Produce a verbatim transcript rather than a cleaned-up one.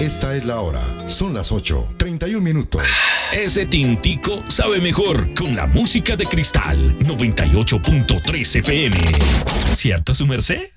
Esta es la hora. Son las ocho, treinta y un minutos. Ese tintico sabe mejor con la música de Cristal noventa y ocho punto tres F M. ¿Cierto, su merced?